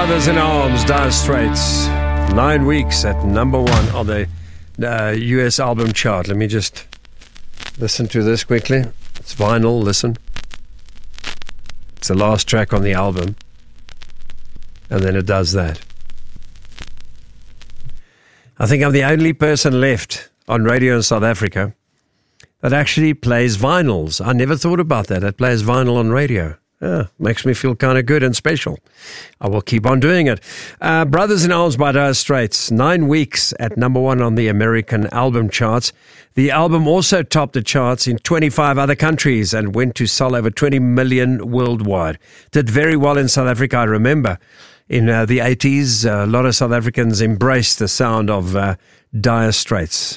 Brothers in Arms, Dire Straits. 9 weeks at number one on the US album chart. Let me just listen to this quickly. It's vinyl, listen. It's the last track on the album. And then it does that. I think I'm the only person left on radio in South Africa that actually plays vinyls. I never thought about that. That plays vinyl on radio. Yeah, makes me feel kind of good and special. I will keep on doing it. Brothers in Arms by Dire Straits, 9 weeks at number one on the American album charts. The album also topped the charts in 25 other countries and went to sell over 20 million worldwide. Did very well in South Africa, I remember. In the 80s, a lot of South Africans embraced the sound of Dire Straits.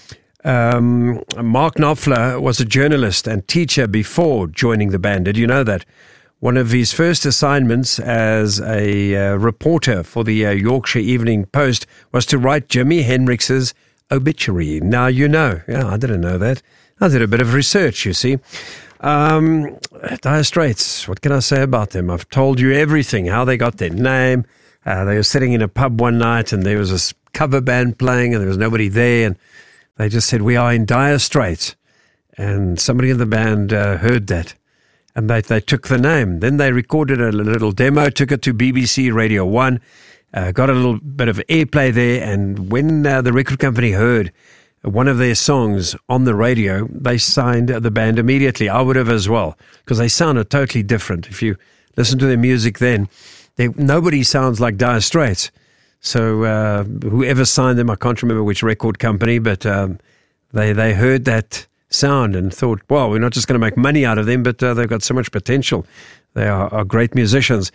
Mark Knopfler was a journalist and teacher before joining the band. Did you know that? One of his first assignments as a reporter for the Yorkshire Evening Post was to write Jimi Hendrix's obituary. Now you know. Yeah, I didn't know that. I did a bit of research, you see. Dire Straits, what can I say about them? I've told you everything, how they got their name. They were sitting in a pub one night and there was this cover band playing and there was nobody there, and they just said, "We are in Dire Straits." And somebody in the band heard that. And they took the name. Then they recorded a little demo, took it to BBC Radio 1, got a little bit of airplay there. And when the record company heard one of their songs on the radio, they signed the band immediately. I would have as well, because they sounded totally different. If you listen to their music then, nobody sounds like Dire Straits. So whoever signed them, I can't remember which record company, but they heard that sound and thought, well, we're not just going to make money out of them, but they've got so much potential. They are great musicians.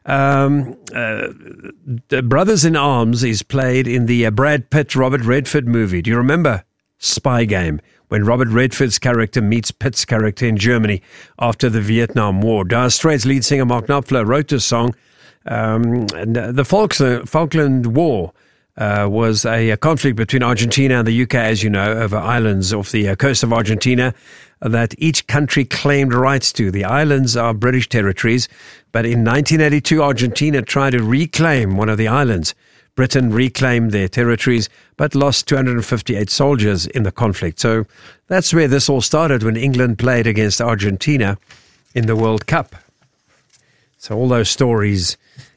Brothers in Arms is played in the Brad Pitt, Robert Redford movie. Do you remember Spy Game, when Robert Redford's character meets Pitt's character in Germany after the Vietnam War? Dire Straits lead singer Mark Knopfler wrote this song. And the Falkland War was a conflict between Argentina and the UK, as you know, over islands off the coast of Argentina that each country claimed rights to. The islands are British territories, but in 1982, Argentina tried to reclaim one of the islands. Britain reclaimed their territories, but lost 258 soldiers in the conflict. So that's where this all started, when England played against Argentina in the World Cup. So all those stories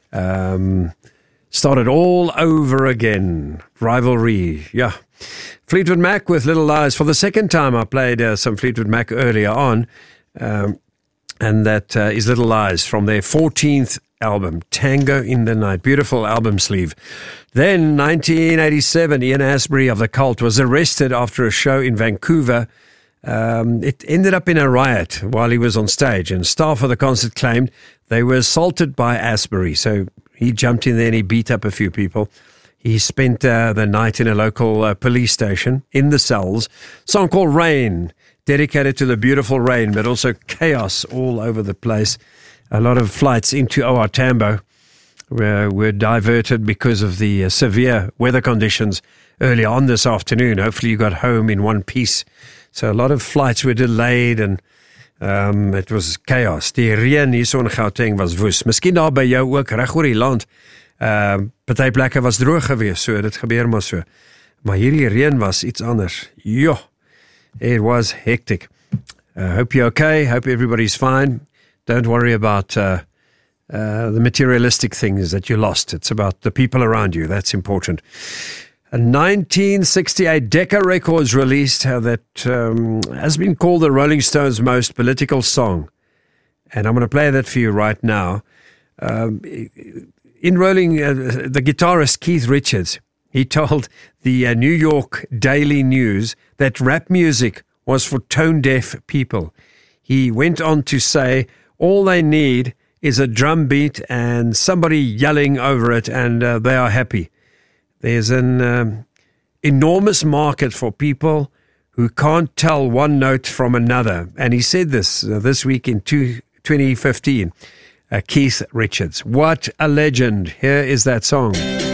started all over again. Rivalry, yeah. Fleetwood Mac with Little Lies. For the second time, I played some Fleetwood Mac earlier on, and that is Little Lies from their 14th album, Tango in the Night. Beautiful album sleeve. Then, 1987, Ian Astbury of The Cult was arrested after a show in Vancouver. It ended up in a riot while he was on stage, and staff of the concert claimed they were assaulted by Astbury. So he jumped in there and he beat up a few people. He spent the night in a local police station in the cells. Song called Rain, dedicated to the beautiful rain, but also chaos all over the place. A lot of flights into OR Tambo were diverted because of the severe weather conditions earlier on this afternoon. Hopefully you got home in one piece. So a lot of flights were delayed and it was chaos. Die reën hier in Gauteng was woes. Miskien daar by jou ook, reg oor die land. Party plekke was droog geweest, so dit gebeur maar so. Maar hierdie reën was iets anders. Jo, it was hectic. Hope you're okay. Hope everybody's fine. Don't worry about the materialistic things that you lost. It's about the people around you. That's important. A 1968 Decca Records released that has been called the Rolling Stones' most political song. And I'm going to play that for you right now. In Rolling, the guitarist Keith Richards, he told the New York Daily News that rap music was for tone-deaf people. He went on to say, all they need is a drum beat and somebody yelling over it, and they are happy. There's an enormous market for people who can't tell one note from another. And he said this week in 2015. Keith Richards. What a legend. Here is that song.